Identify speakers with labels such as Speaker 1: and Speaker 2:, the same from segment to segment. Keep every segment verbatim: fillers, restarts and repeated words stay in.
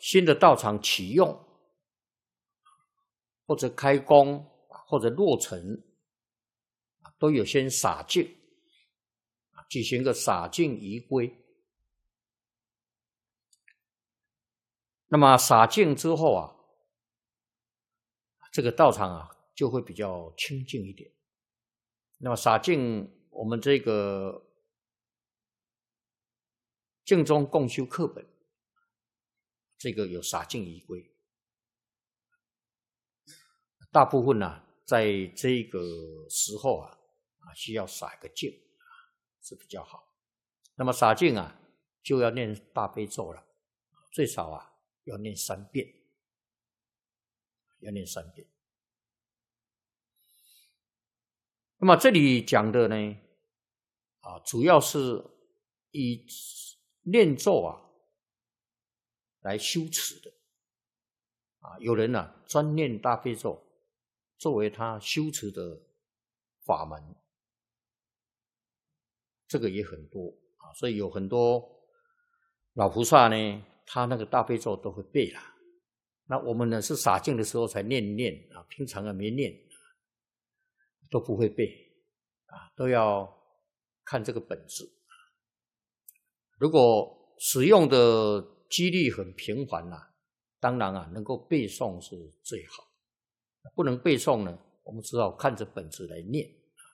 Speaker 1: 新的道场启用，或者开工，或者落成，都有先洒净，举行个洒净仪规。那么洒净之后啊，这个道场啊就会比较清净一点。那么洒净，我们这个净宗共修课本，这个有洒净仪规，大部分呢、啊、在这个时候啊啊需要洒一个净是比较好。那么洒净啊就要念大悲咒了，最少啊要念三遍，要念三遍。那么这里讲的呢，啊，主要是以念咒啊来修持的，啊，有人呢、啊、专念大悲咒作为他修持的法门，这个也很多啊，所以有很多老菩萨呢，他那个大悲咒都会背啦。那我们呢是洒净的时候才念念啊，平常啊没念，都不会背啊，都要看这个本质。如果使用的几率很频繁啊，当然啊能够背诵是最好。不能背诵呢，我们只好看着本质来念。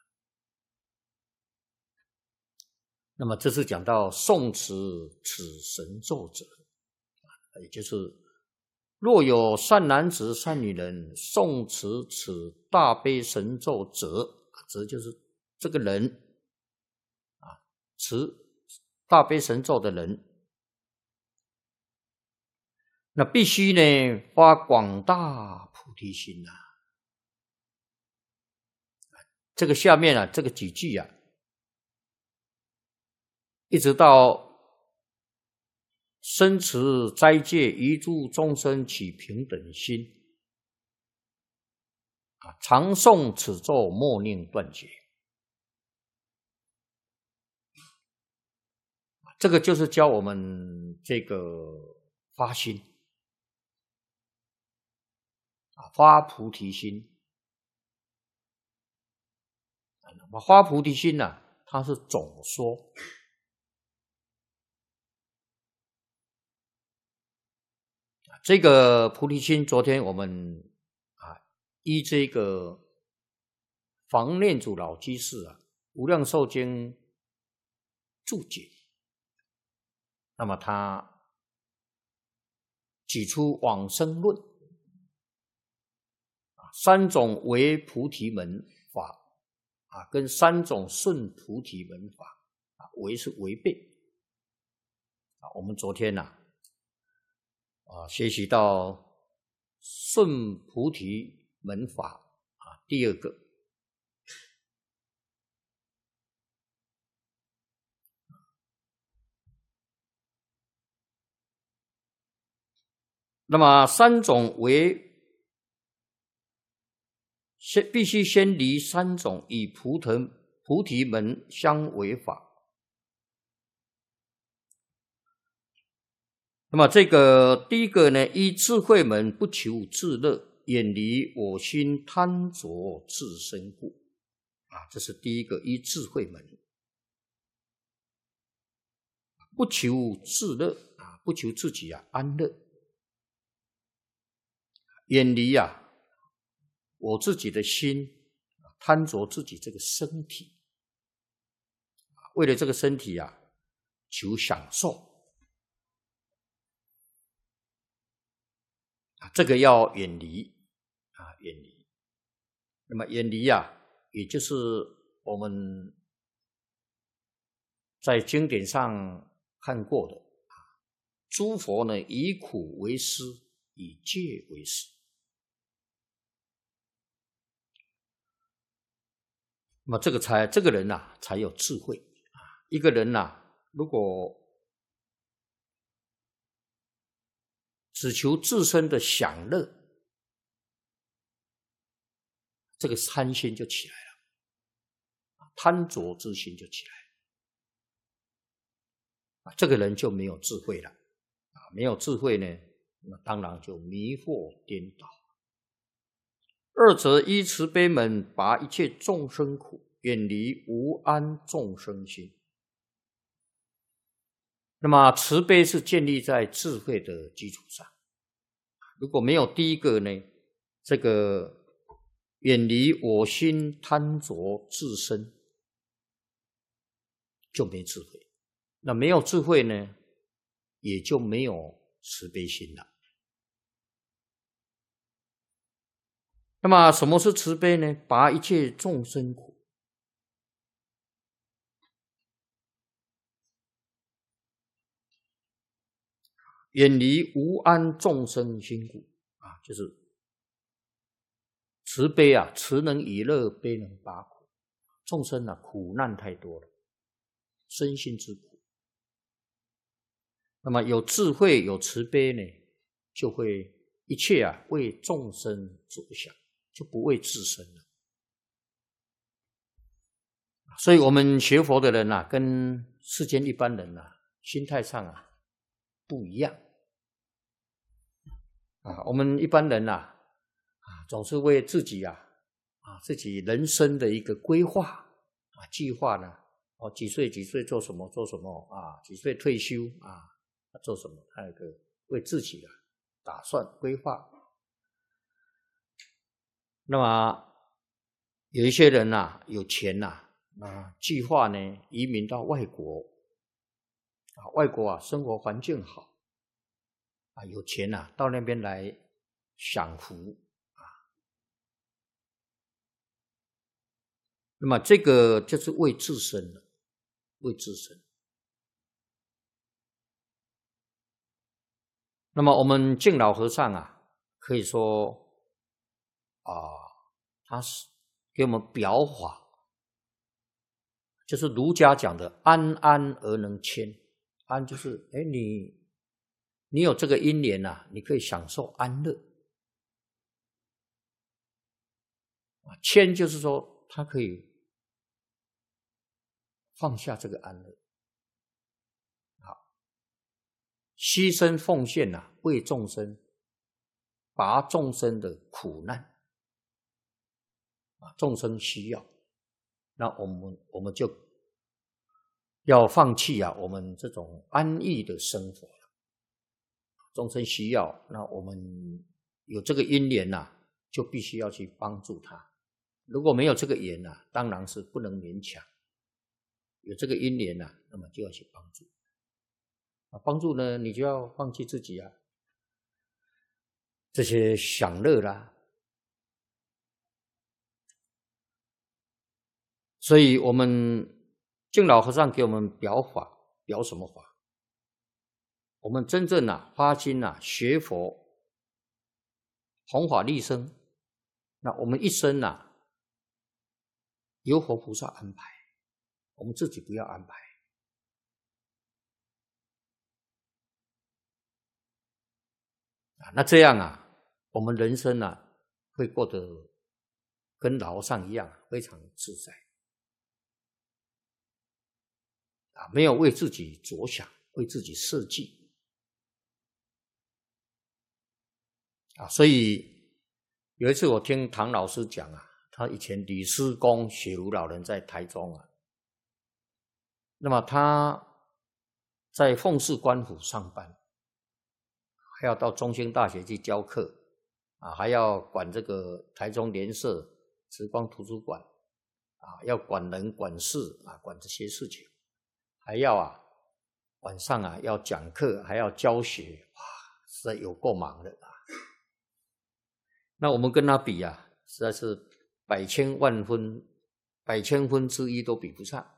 Speaker 1: 那么这是讲到诵持此神咒者，也就是若有善男子善女人诵持此大悲神咒者，则就是这个人啊，持大悲神咒的人，那必须呢发广大菩提心啊。这个下面啊，这个几句啊，一直到身持斋戒，一诸众生起平等心，啊，常诵此咒，莫令断绝。这个就是教我们这个发心啊，发菩提心。发菩提心呢、啊，它是总说。这个菩提心，昨天我们啊依这个房念祖老居士啊《无量寿经》注解，那么他举出往生论啊，三种为菩提门法啊，跟三种顺菩提门法啊，为是违背啊。我们昨天呐、啊。啊，学习到顺菩提门法啊，第二个，那么三种为先必须先离三种与菩提菩提门相违法。那么这个第一个呢，依智慧门不求自乐，远离我心贪着自身故啊，这是第一个依智慧门，不求自乐啊，不求自己啊安乐，远离啊我自己的心，贪着自己这个身体，为了这个身体啊求享受。这个要远离啊，远离。那么远离啊，也就是我们在经典上看过的啊，诸佛呢以苦为师，以戒为师。那么这个才这个人啊才有智慧啊。一个人啊，如果只求自身的享乐，这个贪心就起来了，贪着之心就起来了，这个人就没有智慧了。没有智慧呢， 那当然就迷惑颠倒。二则依慈悲门，拔一切众生苦，远离无安众生心。那么慈悲是建立在智慧的基础上，如果没有第一个呢，这个远离我心贪着自身，就没智慧。那没有智慧呢，也就没有慈悲心了。那么什么是慈悲呢？拔一切众生苦。远离无安众生心故啊，就是慈悲啊，慈能以乐，悲能拔苦。众生啊，苦难太多了，身心之苦。那么有智慧有慈悲呢，就会一切啊为众生着想，就不为自身了。所以我们学佛的人啊，跟世间一般人啊，心态上啊不一样啊。我们一般人啊，啊总是为自己啊啊自己人生的一个规划啊计划呢，哦几岁几岁做什么做什么啊，几岁退休啊做什么，还有一个为自己啊打算规划。那么有一些人啊有钱呐、啊，啊计划呢移民到外国啊，外国啊生活环境好啊，有钱啊到那边来享福啊。那么这个就是为自身了，为自身。那么我们净老和尚啊，可以说啊，他是给我们表法，就是儒家讲的安安而能谦。安就是哎，你你有这个因缘啊，你可以享受安乐。谦就是说他可以放下这个安乐，好，牺牲奉献啊，为众生拔众生的苦难啊，众生需要，那我们我们就要放弃啊我们这种安逸的生活了。众生需要，那我们有这个因缘啊，就必须要去帮助他。如果没有这个缘啊，当然是不能勉强。有这个因缘啊，那么就要去帮助。啊，帮助呢，你就要放弃自己啊这些享乐啦。所以我们净老和尚给我们表法，表什么法？我们真正啊发心啊学佛，弘法利生，那我们一生啊由佛菩萨安排，我们自己不要安排。啊，那这样啊，我们人生啊会过得跟老和尚一样，非常自在。啊，没有为自己着想，为自己设计。啊，所以有一次我听唐老师讲啊，他以前李师公雪茹老人在台中啊，那么他在奉祀官府上班，还要到中兴大学去教课啊，还要管这个台中联社慈光图书馆啊，要管人管事啊，管这些事情，还要啊晚上啊要讲课，还要教学，哇，实在有够忙的啊。那我们跟他比啊，实在是百千万分百千分之一都比不上。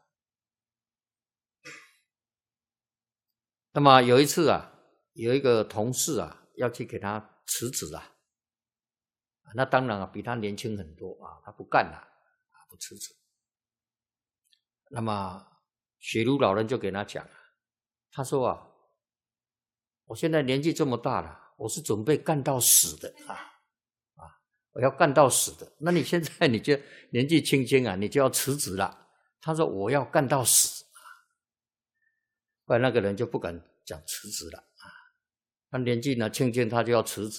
Speaker 1: 那么有一次啊，有一个同事啊要去给他辞职啊，那当然啊比他年轻很多啊，他不干了啊，不辞职。那么雪茹老人就给他讲啊，他说啊，我现在年纪这么大了，我是准备干到死的啊。我要干到死的，那你现在你就年纪轻轻啊，你就要辞职了。他说我要干到死，后来那个人就不敢讲辞职了啊。 那年纪呢轻轻他就要辞职。